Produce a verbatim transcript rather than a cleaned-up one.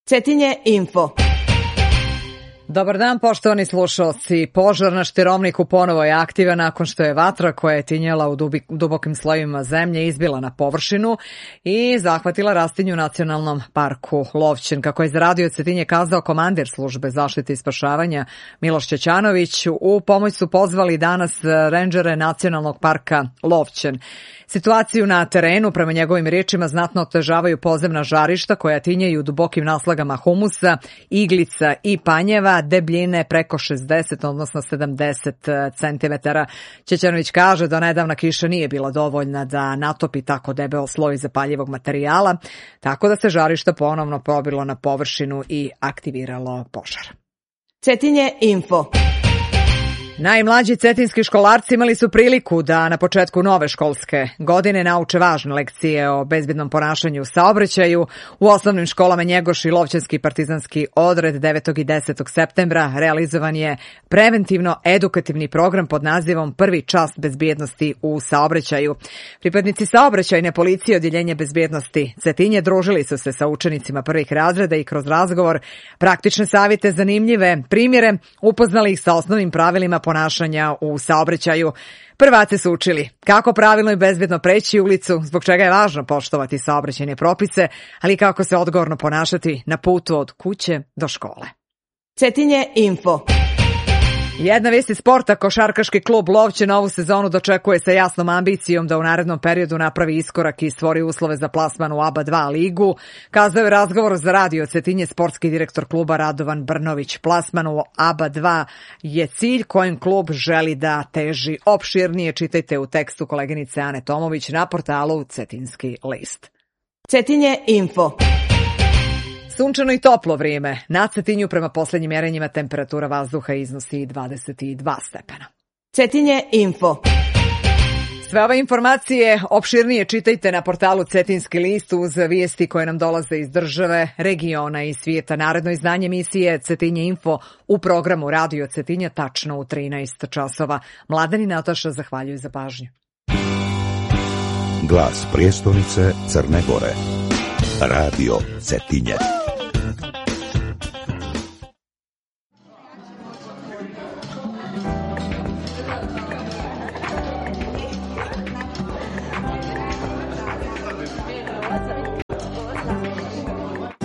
Cetinje info. Dobar dan, poštovani slušalci. Požar na Štirovniku ponovo je aktivan nakon što je vatra koja je tinjela u dubi, dubokim slojevima zemlje izbila na površinu i zahvatila rastinju u nacionalnom parku Lovćen. Kako je za radio Cetinje kazao komandir službe zaštite i spašavanja Miloš Ćećanović, u pomoć su pozvali danas rendžere nacionalnog parka Lovćen. Situaciju na terenu, prema njegovim riječima, znatno otežavaju podzemna žarišta koja tinjaju dubokim naslagama humusa, iglica i panjeva, debljine preko šezdeset, odnosno sedamdeset centimetara. Ćećanović kaže da nedavna kiša nije bila dovoljna da natopi tako debeo sloj zapaljivog materijala, tako da se žarišta ponovno probilo na površinu i aktiviralo požar. Cetinje info. Najmlađi cetinski školarci imali su priliku da na početku nove školske godine nauče važne lekcije o bezbednom ponašanju u saobraćaju. U osnovnim školama Njegoš i Lovćenski partizanski odred devetog i desetog septembra realizovan je preventivno-edukativni program pod nazivom Prvi čas bezbjednosti u saobraćaju. Pripadnici saobraćajne policije Odjeljenja bezbjednosti Cetinje družili su se sa učenicima prvih razreda i kroz razgovor, praktične savjete, zanimljive primjere upoznali ih sa osnovnim pravilima ponašanja u saobraćaju. Prvaci su učili kako pravilno i bezbedno preći ulicu, zbog čega je važno poštovati saobraćajne propise, ali i kako se odgovorno ponašati na putu od kuće do škole. Cetinje info. Jedna vijest iz sporta, košarkaški klub Lovćen ovu sezonu dočekuje sa jasnom ambicijom da u narednom periodu napravi iskorak i stvori uslove za plasman u A B A dva ligu. Kazao je razgovor za radio Cetinje sportski direktor kluba Radovan Brnović. Plasman u A B A dva je cilj kojim klub želi da teži. Opširnije čitajte u tekstu koleginice Ane Tomović na portalu Cetinski list. Cetinje info. Sunčano i toplo vrijeme. Na Cetinju prema posljednjim mjerenjima temperatura vazduha iznosi dvadeset dva stepena. Cetinje info. Sve ove informacije opširnije čitajte na portalu Cetinski list uz vijesti koje nam dolaze iz države, regiona i svijeta. Naredno izdanje emisije Cetinje info u programu Radio Cetinja tačno u trinaest časova. Mladen i Nataša zahvaljuju za pažnju. Glas prijestolnice Crne Gore. Radio Cetinje.